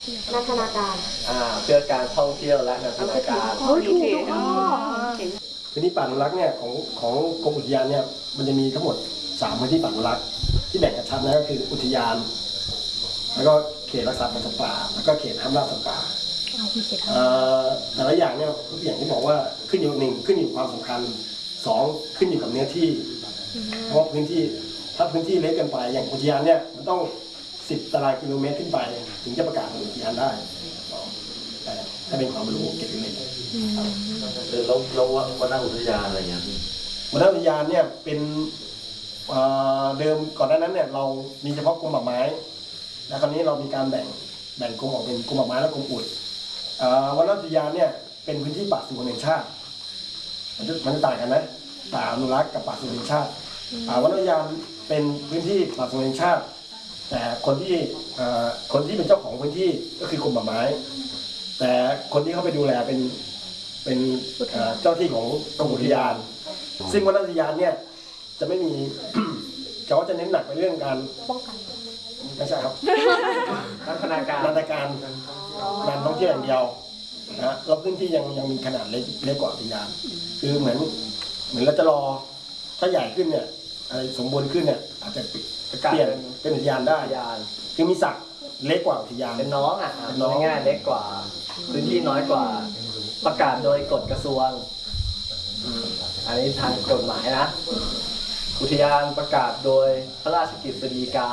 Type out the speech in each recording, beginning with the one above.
นันทนาการเพื่อการท่องเที่ยวและนันทนาการถูกพื้นที่ป่าอนุรักษ์เนี่ยของกรมอุทยานเนี่ยมันจะมีทั้งหมด3พื้นที่ป่าอนุรักษ์ที่แบ่งกันชัดนะก็คืออุทยานแล้วก็เขตรักษาพันธุ์สัตว์ป่าแล้วก็เขตห้ามล่าสัตว์ป่าแต่ละอย่างเนี่ยอย่างที่บอกว่าขึ้นอยู่1ขึ้นอยู่ความสำคัญ2ขึ้นอยู่กับเนื้อที่เพราะพื้นที่ถ้าพื้นที่เล็กเกินไปอย่างอุทยานเนี่ยมันต้อง10 ตารางกิโลเมตรขึ้นไปถึงจะประกาศเป็นอุทยานได้แต่ถ้าเป็นความรู้เก็บไว้เลยแล้ววรรณอุทยานอะไรอย่างเงี้ยวรรณอุทยานเนี่ยเป็นเดิมก่อนหน้านั้นเนี่ยเรามีเฉพาะกรมป่าไม้แล้วคราวนี้เรามีการแบ่งกรมออกเป็นกรมป่าไม้และกรมอุทวรรณอุทยานเนี่ยเป็นพื้นที่ป่าสงวนแห่งชาติมันจะต่างกันนะป่าอนุรักษ์กับป่าสงวนแห่งชาติวรรณอุทยานเป็นพื้นที่ป่าสงวนแห่งชาติแต่คนที่เป็นเจ้าของพื้นที่ก็คือกรมป่าไม้แต่คนที่เข้าไปดูแลเป็นเจ้าที่ของกรมอุทยานซึ่งวรรณอุทยานเนี่ยจะไม่มี เขาจะเน้นหนักไปเรื่องการป้องกันไม่ใช่ครับนันทนาการการท่องเที่ยวอย่างเดียวนะแล้วพื้นที่ยังมีขนาดเล็กกว่าอุทยานคือเหมือนเราจะรอถ้าใหญ่ขึ้นเนี่ยสมบูรณ์ขึ้นเนี่ยอาจจะเปลี่ยนเป็นอุทยานได้คือมีศักดิ์เล็กกว่าอุทยานเป็นน้องเป็นน้องง่ายเล็กกว่าพื้นที่น้อยกว่าประกาศโดยกฎกระทรวงอันนี้ทางกฎหมายนะอุทยานประกาศโดยพระราชกฤษฎีกา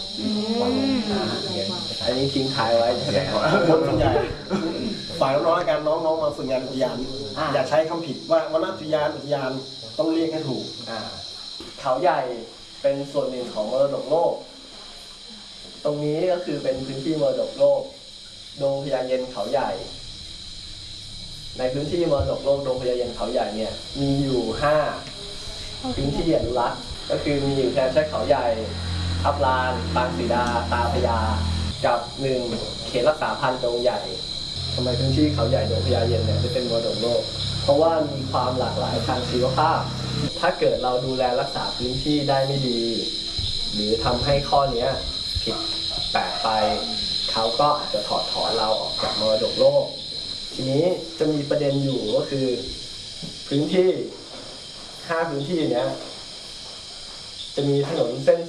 อันนี้ทิ้งท้ายไว้ใช่ไหมคนส่วนใหญ่ฝ่ายน้องๆการน้องๆมาฝึกงานอุทยานอย่าใช้คำผิดว่าวรรณอุทยานต้องเรียกให้ถูกเขาใหญ่เป็นส่วนหนึ่งของมรดกโลกตรงนี้ก็คือเป็นพื้นที่มรดกโลกดงพญาเย็นเขาใหญ่ในพื้นที่มรดกโลกดงพญาเย็นเขาใหญ่เนี่ยมีอยู่5พื้นที่อนุรักษ์ก็คือมีอยู่แค่เขาใหญ่ทับลานปางสีดาตาพญากับ1เขตรักษาพันธุ์ดงใหญ่ทำไมพื้นที่เขาใหญ่ดงพญาเย็นเนี่ยจะเป็นมรดกโลกเพราะว่ามีความหลากหลายทางชีวภาพถ้าเกิดเราดูแลรักษาพื้นที่ได้ไม่ดีหรือทำให้ข้อนี้ผิดแปลกไปเขาก็อาจจะถอดถอนเราออกจากมรดกโลกทีนี้จะมีประเด็นอยู่ก็คือพื้นที่5พื้นที่เนี้ยจะมีถนนเส้น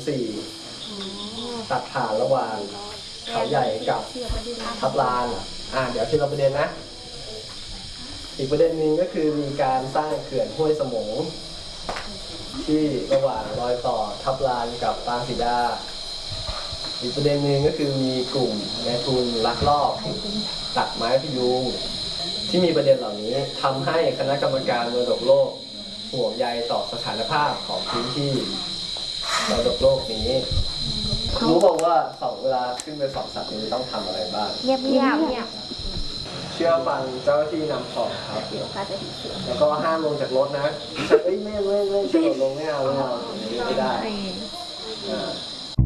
304ตัดผ่านระหว่างเขาใหญ่กับทับลานเดี๋ยวที่เราประเด็นนะอีกประเด็นหนึ่งก็คือมีการสร้างเขื่อนห้วยสมงที่ระหว่างรอยต่อทับลานกับปางสีดาอีกประเด็นหนึ่งก็คือมีกลุ่มนายทุนลักลอบตัดไม้พยุงที่มีประเด็นเหล่านี้ทำให้คณะกรรมการมรดกโลกห่วงใยต่อสถานภาพของพื้นที่มรดกโลกนี้รู้บอกว่าเวลาขึ้นไป2 สัตว์นี้ต้องทำอะไรบ้างเงียบเชื่อฟังเจ้าหน้าที่นำของครับแล้วก็ห้ามลงจากรถนะไม่เชื่อลงไม่เอาไม่ได้